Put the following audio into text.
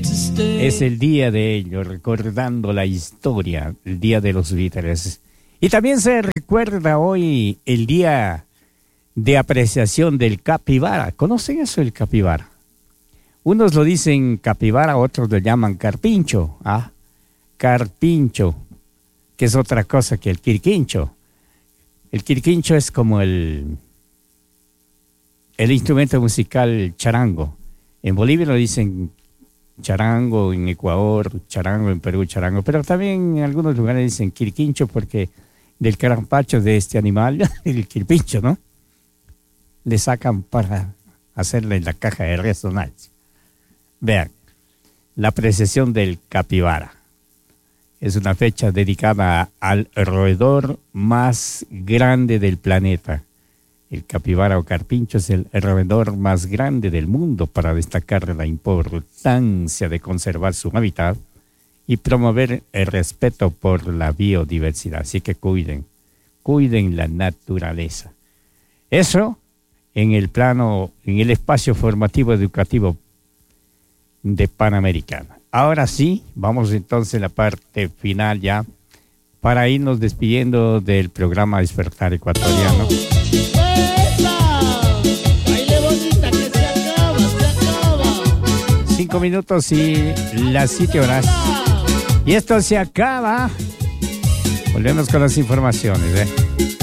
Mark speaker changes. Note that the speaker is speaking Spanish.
Speaker 1: Es el día de ellos, recordando la historia, el día de los Beatles. Y también se recuerda hoy el día de apreciación del capibara. ¿Conocen eso, el capibara? Unos lo dicen capibara, otros lo llaman carpincho. Carpincho, que es otra cosa que el quirquincho. El quirquincho es como el instrumento musical charango. En Bolivia lo dicen charango, en Ecuador charango, en Perú charango, pero también en algunos lugares dicen quirquincho porque del carampacho de este animal, el quirpincho, ¿no? Le sacan para hacerle la caja de resonancia. Vean, la apreciación del capibara. Es una fecha dedicada al roedor más grande del planeta. El capibara o carpincho es el roedor más grande del mundo, para destacar la importancia de conservar su hábitat y promover el respeto por la biodiversidad. Así que cuiden la naturaleza. Eso en el espacio formativo educativo de Panamericana. Ahora sí, vamos entonces a la parte final ya, para irnos despidiendo del programa Despertar Ecuatoriano. 5 minutos y las 7 horas. Y esto se acaba. Volvemos con las informaciones,